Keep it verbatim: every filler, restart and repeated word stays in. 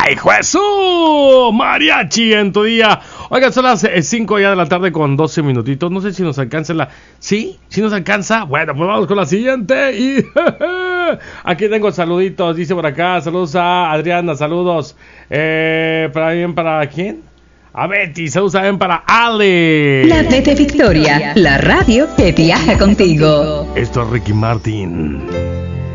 ¡Ay, Jesús! Mariachi en tu día. Oigan, son las cinco ya de la tarde con doce minutitos. No sé si nos alcanza la... ¿Sí? ¿Sí nos alcanza? Bueno, pues vamos con la siguiente. Y aquí tengo saluditos. Dice por acá, saludos a Adriana, saludos. Eh, ¿Para bien? ¿Para quién? A Betty, saludos también para Ale. La T de Victoria, la radio que viaja contigo. Esto es Ricky Martin.